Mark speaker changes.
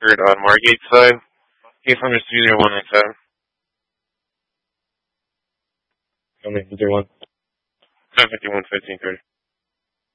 Speaker 1: record on Margate side. Came from Mr. 197.
Speaker 2: Tell me, 51.
Speaker 1: 751, 1530.